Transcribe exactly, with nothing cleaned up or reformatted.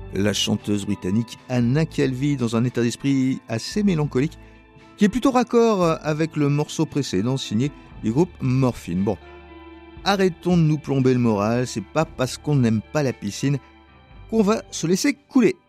la chanteuse britannique Anna Calvi dans un état d'esprit assez mélancolique qui est plutôt raccord avec le morceau précédent signé du groupe Morphine. Bon, arrêtons de nous plomber le moral, c'est pas parce qu'on n'aime pas la piscine qu'on va se laisser couler.